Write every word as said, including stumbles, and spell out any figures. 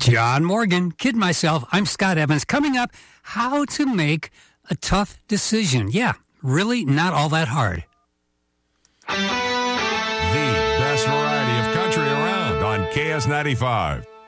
John Morgan, kid myself. I'm Scott Evans. Coming up, how to make a tough decision. Yeah, really not all that hard. The best variety of country around on K S ninety-five.